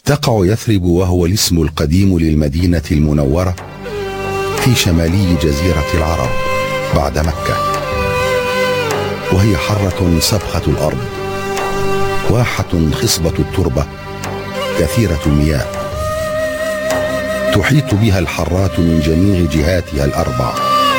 تقع يثرب وهو الاسم القديم للمدينة المنورة في شمالي جزيرة العرب بعد مكة، وهي حرة سبخة الأرض، واحة خصبة التربة، كثيرة المياه، تحيط بها الحرات من جميع جهاتها الأربع،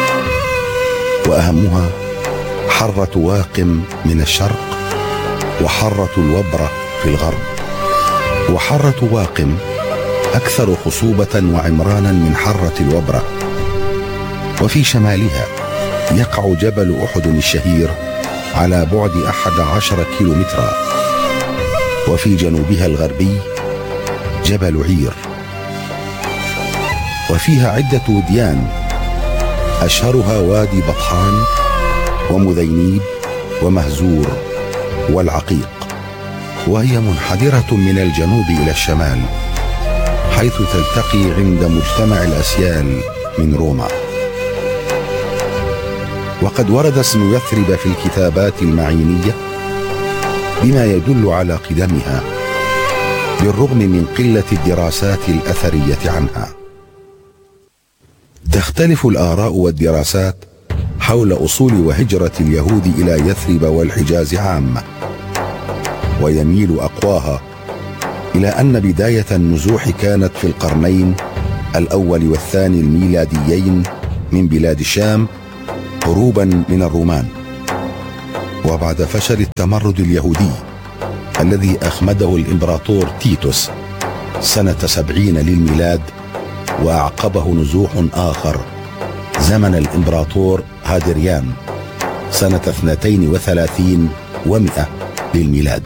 وأهمها حرة واقم من الشرق، وحرة الوبرة في الغرب. وحرة واقم أكثر خصوبة وعمرانا من حرة الوبرة، وفي شمالها يقع جبل أحد الشهير على بعد 11 كيلومترا، وفي جنوبها الغربي جبل عير، وفيها عدة وديان أشهرها وادي بطحان ومذينيب ومهزور والعقيق، وهي منحدرة من الجنوب إلى الشمال حيث تلتقي عند مجتمع الأسيال من روما. وقد ورد اسم يثرب في الكتابات المعينية بما يدل على قدمها بالرغم من قلة الدراسات الأثرية عنها. تختلف الآراء والدراسات حول أصول وهجرة اليهود إلى يثرب والحجاز عامة، ويميل أقواها إلى أن بداية النزوح كانت في القرنين الأول والثاني الميلاديين من بلاد الشام هروبا من الرومان، وبعد فشل التمرد اليهودي الذي أخمده الإمبراطور تيتوس سنة 70 للميلاد، وأعقبه نزوح آخر زمن الإمبراطور هادريان سنة 32 و100 للميلاد،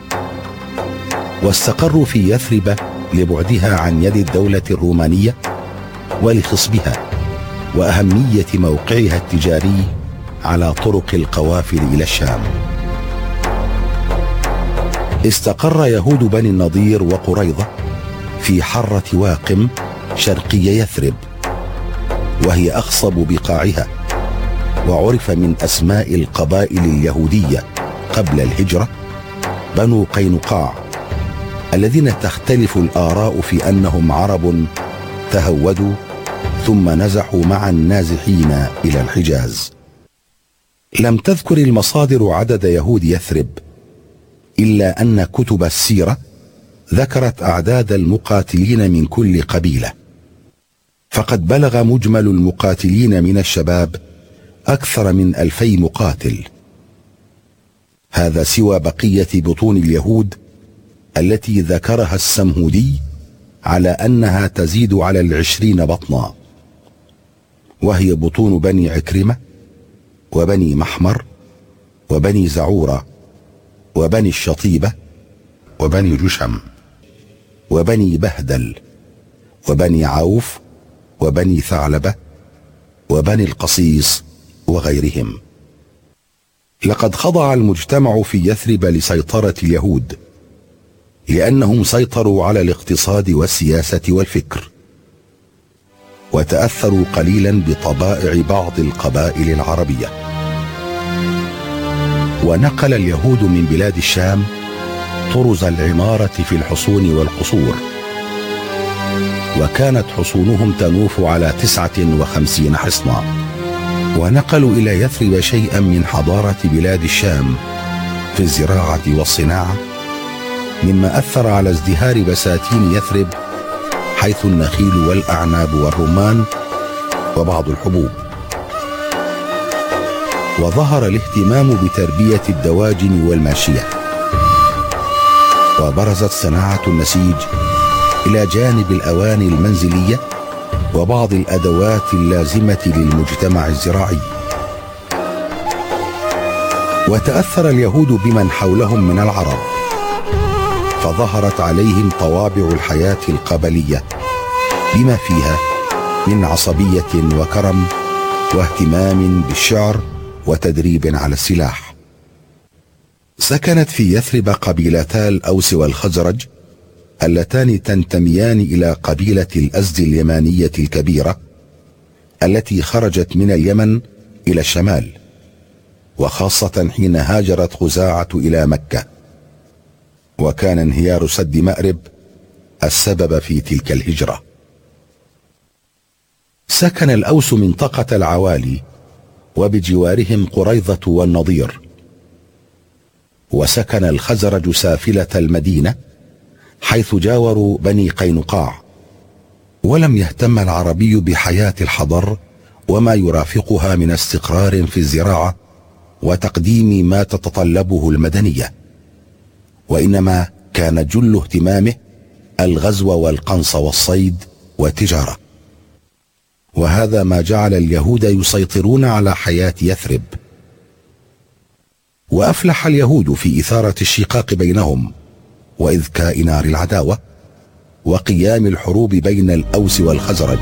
واستقروا في يثرب لبعدها عن يد الدولة الرومانية ولخصبها وأهمية موقعها التجاري على طرق القوافل إلى الشام. استقر يهود بني النضير وقريظة في حرة واقم شرقي يثرب، وهي أخصب بقاعها، وعرف من أسماء القبائل اليهودية قبل الهجرة بنو قينقاع، الذين تختلف الآراء في أنهم عرب تهودوا ثم نزحوا مع النازحين إلى الحجاز. لم تذكر المصادر عدد يهود يثرب، إلا أن كتب السيرة ذكرت أعداد المقاتلين من كل قبيلة، فقد بلغ مجمل المقاتلين من الشباب أكثر من 2000 مقاتل، هذا سوى بقية بطون اليهود التي ذكرها السمهودي على أنها تزيد على 20 بطنا، وهي بطون بني عكرمة وبني محمر وبني زعورة وبني الشطيبة وبني جشم وبني بهدل وبني عوف وبني ثعلبة وبني القصيص وغيرهم. لقد خضع المجتمع في يثرب لسيطرة اليهود، لأنهم سيطروا على الاقتصاد والسياسة والفكر، وتأثروا قليلا بطبائع بعض القبائل العربية. ونقل اليهود من بلاد الشام طرز العمارة في الحصون والقصور، وكانت حصونهم تنوف على 59 حصنا. ونقلوا إلى يثرب شيئا من حضارة بلاد الشام في الزراعة والصناعة، مما أثر على ازدهار بساتين يثرب حيث النخيل والأعناب والرمان وبعض الحبوب. وظهر الاهتمام بتربية الدواجن والماشية، وبرزت صناعة النسيج إلى جانب الأواني المنزلية وبعض الأدوات اللازمة للمجتمع الزراعي. وتأثر اليهود بمن حولهم من العرب، فظهرت عليهم طوابع الحياة القبلية بما فيها من عصبية وكرم واهتمام بالشعر وتدريب على السلاح. سكنت في يثرب قبيلتا الأوس والخزرج اللتان تنتميان إلى قبيلة الأزد اليمانية الكبيرة التي خرجت من اليمن إلى الشمال، وخاصة حين هاجرت خزاعة إلى مكة. وكان انهيار سد مأرب السبب في تلك الهجرة. سكن الأوس منطقة العوالي، وبجوارهم قريظة والنضير، وسكن الخزرج سافلة المدينة حيث جاوروا بني قينقاع. ولم يهتم العربي بحياة الحضر وما يرافقها من استقرار في الزراعة وتقديم ما تتطلبه المدنية، وإنما كان جل اهتمامه الغزو والقنص والصيد والتجارة. وهذا ما جعل اليهود يسيطرون على حياة يثرب. وأفلح اليهود في إثارة الشقاق بينهم وإذكاء نار العداوة وقيام الحروب بين الأوس والخزرج.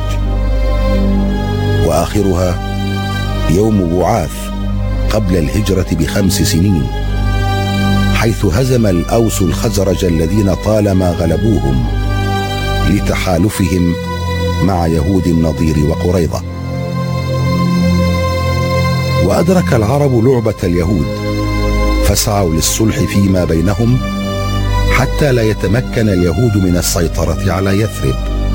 وآخرها يوم بعاث قبل الهجرة ب5 سنين، حيث هزم الأوس الخزرج الذين طالما غلبوهم لتحالفهم مع يهود النضير وقريظة. وأدرك العرب لعبة اليهود فسعوا للصلح فيما بينهم حتى لا يتمكن اليهود من السيطرة على يثرب،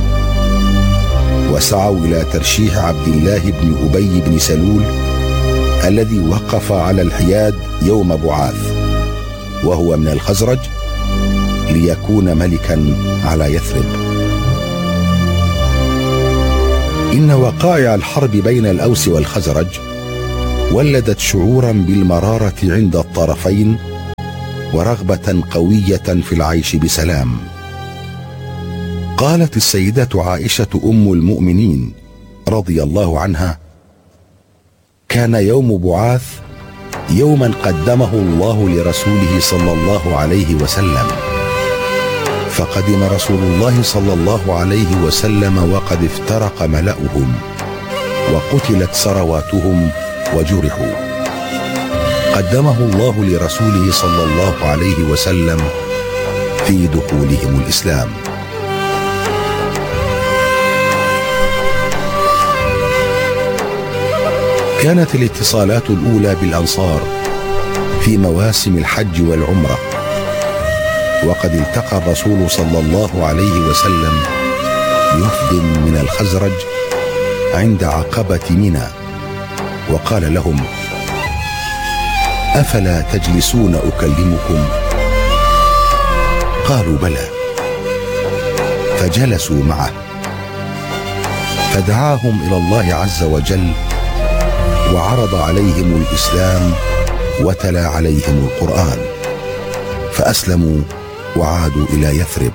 وسعوا إلى ترشيح عبد الله بن أبي بن سلول الذي وقف على الحياد يوم بعاث وهو من الخزرج ليكون ملكا على يثرب. إن وقائع الحرب بين الأوس والخزرج ولدت شعورا بالمرارة عند الطرفين ورغبة قوية في العيش بسلام. قالت السيدة عائشة أم المؤمنين رضي الله عنها: كان يوم بعاث يوما قدمه الله لرسوله صلى الله عليه وسلم، فقدم رسول الله صلى الله عليه وسلم وقد افترق ملأهم وقتلت ثرواتهم وجرحوا. قدمه الله لرسوله صلى الله عليه وسلم في دخولهم الإسلام. كانت الاتصالات الأولى بالأنصار في مواسم الحج والعمرة، وقد التقى الرسول صلى الله عليه وسلم بوفد من الخزرج عند عقبة منى، وقال لهم: أفلا تجلسون أكلمكم؟ قالوا: بلى. فجلسوا معه فدعاهم إلى الله عز وجل وعرض عليهم الإسلام وتلا عليهم القرآن، فأسلموا وعادوا إلى يثرب.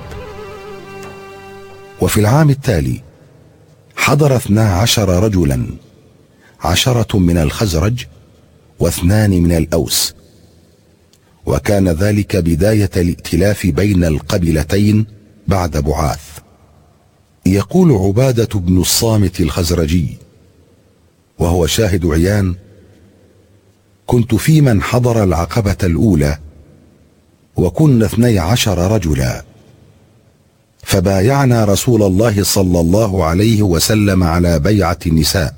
وفي العام التالي حضر 12 رجلا، 10 من الخزرج و2 من الأوس، وكان ذلك بداية الائتلاف بين القبيلتين بعد بعاث. يقول عبادة بن الصامت الخزرجي وهو شاهد عيان: كنت في من حضر العقبة الأولى وكنا 12 رجلا، فبايعنا رسول الله صلى الله عليه وسلم على بيعة النساء،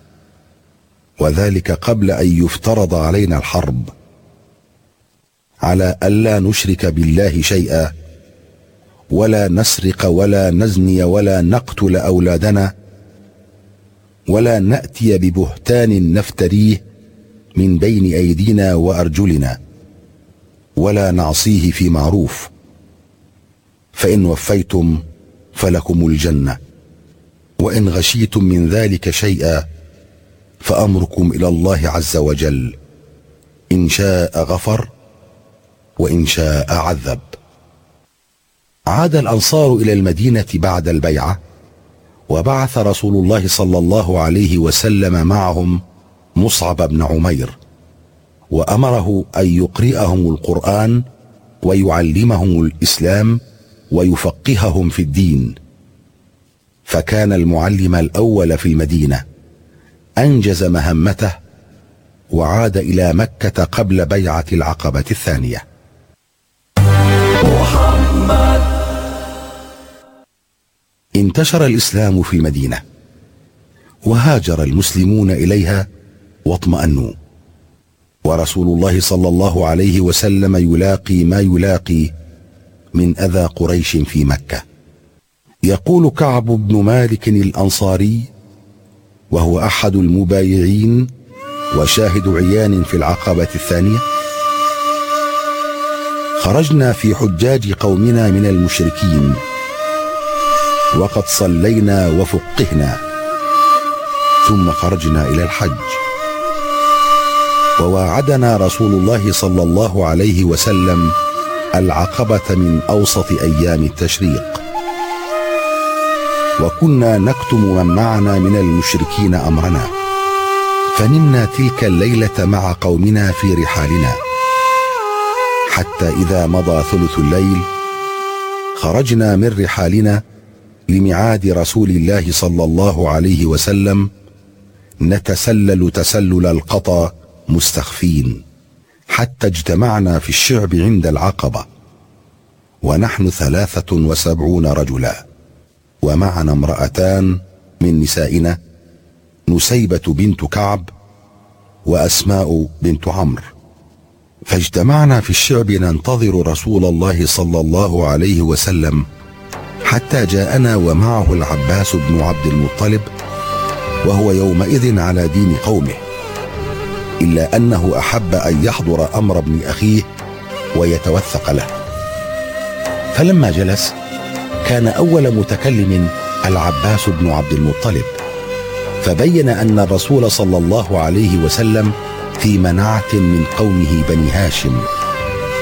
وذلك قبل أن يفترض علينا الحرب، على ألا نشرك بالله شيئا ولا نسرق ولا نزني ولا نقتل أولادنا ولا نأتي ببهتان نفتريه من بين أيدينا وأرجلنا ولا نعصيه في معروف، فإن وفيتم فلكم الجنة، وإن غشيتم من ذلك شيئا فأمركم إلى الله عز وجل، إن شاء غفر وإن شاء عذب. عاد الأنصار إلى المدينة بعد البيعة، وبعث رسول الله صلى الله عليه وسلم معهم مصعب بن عمير، وأمره أن يقرئهم القرآن ويعلمهم الإسلام ويفقههم في الدين، فكان المعلم الأول في المدينة، أنجز مهمته وعاد إلى مكة قبل بيعة العقبة الثانية. انتشر الإسلام في المدينة وهاجر المسلمون إليها واطمأنوا، ورسول الله صلى الله عليه وسلم يلاقي ما يلاقي من أذى قريش في مكة، يقول كعب بن مالك الأنصاري، وهو أحد المبايعين وشاهد عيان في العقبة الثانية: خرجنا في حجاج قومنا من المشركين، وقد صلينا وفقهنا، ثم خرجنا إلى الحج، وواعدنا رسول الله صلى الله عليه وسلم العقبة من أوسط أيام التشريق، وكنا نكتم من معنا من المشركين أمرنا، فنمنا تلك الليلة مع قومنا في رحالنا، حتى إذا مضى ثلث الليل خرجنا من رحالنا لميعاد رسول الله صلى الله عليه وسلم، نتسلل تسلل القطا مستخفين، حتى اجتمعنا في الشعب عند العقبة، ونحن 73 رجلا، ومعنا امرأتان من نسائنا، نسيبة بنت كعب وأسماء بنت عمرو. فاجتمعنا في الشعب ننتظر رسول الله صلى الله عليه وسلم، حتى جاءنا ومعه العباس بن عبد المطلب، وهو يومئذ على دين قومه، إلا أنه أحب أن يحضر أمر ابن أخيه ويتوثق له. فلما جلس كان أول متكلم العباس بن عبد المطلب، فبين أن الرسول صلى الله عليه وسلم في منعة من قومه بني هاشم،